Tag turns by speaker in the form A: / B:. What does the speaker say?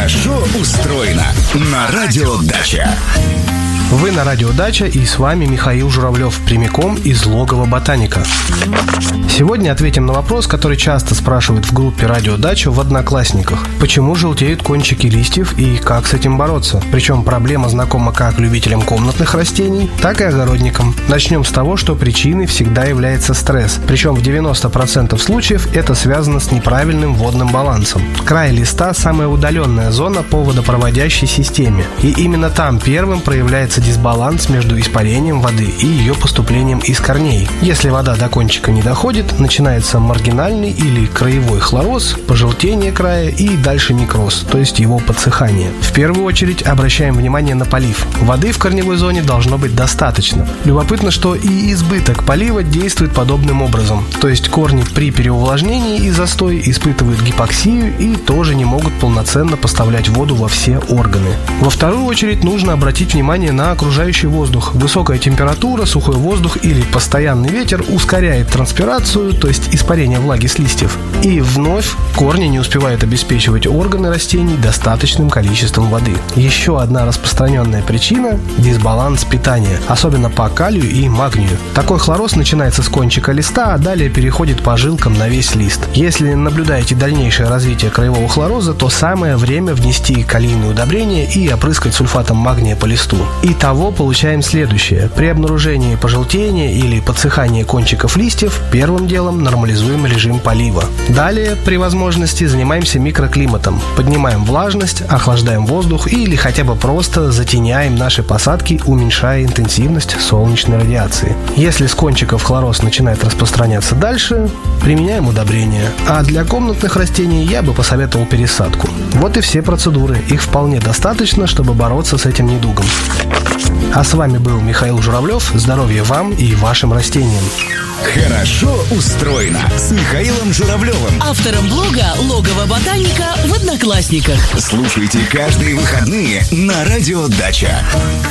A: Хорошо устроено на Радио Дача.
B: Вы на Радио Дача, и с вами Михаил Журавлев, прямиком из логова ботаника. Сегодня ответим на вопрос, который часто спрашивают в группе Радио Дача в Одноклассниках. Почему желтеют кончики листьев и как с этим бороться? Причем проблема знакома как любителям комнатных растений, так и огородникам. Начнем с того, что причиной всегда является стресс. Причем в 90% случаев это связано с неправильным водным балансом. Край листа – самая удаленная зона по водопроводящей системе. И именно там первым проявляется дисбаланс между испарением воды и ее поступлением из корней. Если вода до кончика не доходит, начинается маргинальный или краевой хлороз, пожелтение края и дальше некроз, то есть его подсыхание. В первую очередь обращаем внимание на полив. Воды в корневой зоне должно быть достаточно. Любопытно, что и избыток полива действует подобным образом. То есть корни при переувлажнении и застое испытывают гипоксию и тоже не могут полноценно поставлять воду во все органы. Во вторую очередь нужно обратить внимание на окружающий воздух. Высокая температура, сухой воздух или постоянный ветер ускоряет транспирацию, то есть испарение влаги с листьев. И вновь корни не успевают обеспечивать органы растений достаточным количеством воды. Еще одна распространенная причина – дисбаланс питания, особенно по калию и магнию. Такой хлороз начинается с кончика листа, а далее переходит по жилкам на весь лист. Если наблюдаете дальнейшее развитие краевого хлороза, то самое время внести калийные удобрения и опрыскать сульфатом магния по листу. Итого получаем следующее. При обнаружении пожелтения или подсыхания кончиков листьев первым делом нормализуем режим полива. Далее, при возможности, занимаемся микроклиматом. Поднимаем влажность, охлаждаем воздух или хотя бы просто затеняем наши посадки, уменьшая интенсивность солнечной радиации. Если с кончиков хлороз начинает распространяться дальше, применяем удобрения. А для комнатных растений я бы посоветовал пересадку. Вот и все процедуры. Их вполне достаточно, чтобы бороться с этим недугом. А с вами был Михаил Журавлев. Здоровья вам и вашим растениям.
A: Хорошо устроено с Михаилом Журавлевым,
C: автором блога «Логово ботаника» в Одноклассниках.
A: Слушайте каждые выходные на Радио Дача.